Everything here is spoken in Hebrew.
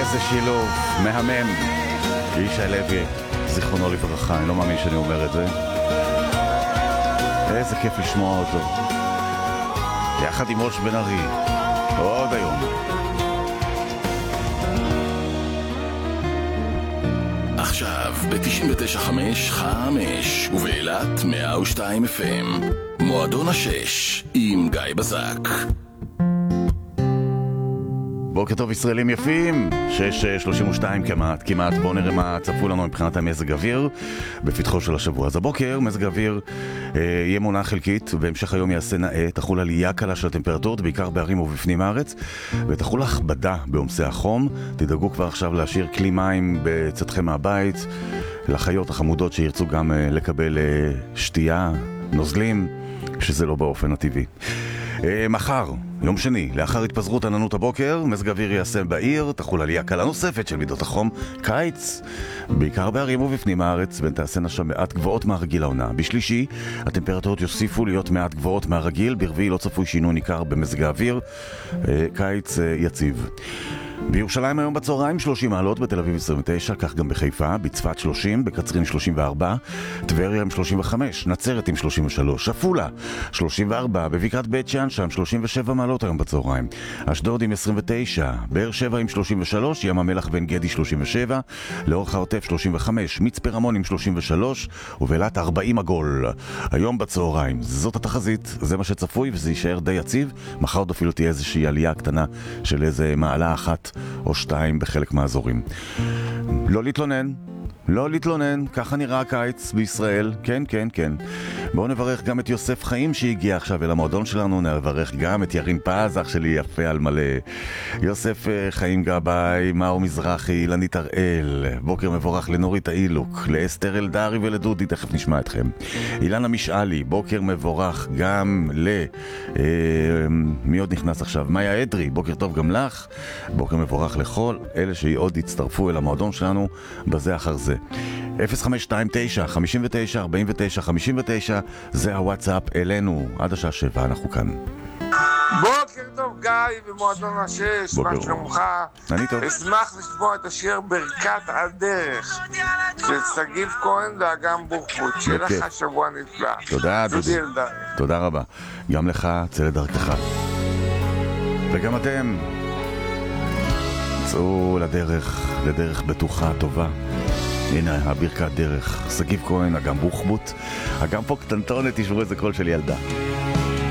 איזה שילוב, מהמם. ישי לוי, זיכרונו לברכה, אני לא מאמין שאני אומר את זה. איזה כיף לשמוע אותו. יחד עם ראש בן ארי, עוד היום. עכשיו ב-99.5 ובאילת 102 FM מועדון השש עם גיא בזק. בוקר טוב ישראלים יפים, 6:32 כמעט, בואו נראה מה צפו לנו מבחינת המזג אוויר בפתחו של השבוע. אז הבוקר מזג אוויר יהיה מונה חלקית, בהמשך היום יעשה נאה, תחול עלייה קלה של הטמפרטורות, בעיקר בערים ובפנים הארץ, ותחול הכבדה בעומסי החום. תדאגו כבר עכשיו להשאיר כלי מים בצאתכם מהבית, לחיות החמודות שירצו גם לקבל שתייה, נוזלים, שזה לא באופן הטבעי. מחר, יום שני, לאחר התפזרות עננות הבוקר, מזג אוויר יעשה בעיר, תחול עלייה קלה נוספת של מידות החום, קיץ, בעיקר בערים ובפנים הארץ, בין תעשינה שם מעט גבוהות מהרגיל העונה. בשלישי, הטמפרטורות יוסיפו להיות מעט גבוהות מהרגיל, ברביעי לא צפוי שינוי ניכר במזג האוויר, קיץ יציב. בירושלים היום בצהריים 30 מעלות, בתל אביב 29, כך גם בחיפה, בצפת 30, בקצרין 34, טבריה עם 35, נצרת עם 33, עפולה 34, בבקעת בית שאן שם 37 מעלות היום בצהריים, אשדוד עם 29, באר שבע עם 33, ים המלח בן גדי 37, לאורך העוטף 35, מצפה רמון עם 33, ובאילת 40 עגול. היום בצהריים, זאת התחזית, זה מה שצפוי וזה יישאר די יציב. מחר עוד אפילו תהיה איזושהי עלייה קטנה של איזה מעלה אחת או שתיים בחלק מהאזורים. לא להתלונן, ככה נראה הקיץ בישראל, כן. בואו נברך גם את יוסף חיים שהגיע עכשיו אל המועדון שלנו, נברך גם את ירין פז, אח שלי יפה על מלא, יוסף חיים גבאי, מאור מזרחי, אילנית הראל, בוקר מבורך לנורית האילוק, לאסתר אלדרי ולדודי, תכף נשמע אתכם. אילנה משאלי, בוקר מבורך גם מי עוד נכנס עכשיו? מאיה אדרי, בוקר טוב גם לך, בוקר מבורך לכל אלה שעוד הצטרפו אל המועדון שלנו בזה אחר זה. 0529 59 49 59 זה הוואטסאפ אלינו, עד השעה 7 אנחנו כאן. בוקר טוב גיא במועדון השש, מה שלומך? אני טוב. אשמח לשמוע את השיר ברכת הדרך של סגיב כהן ואגם בוחבוט. שיהיה לך שבוע נפלא. תודה דודי, תודה רבה. גם לך צא לדרכך, וגם אתם צאו לדרך בטוחה טובה. הנה הברכת דרך, סגיב כהן, אגם בוחבוט, אגם פה קטנטונת, תשמעו איזה קול של ילדה.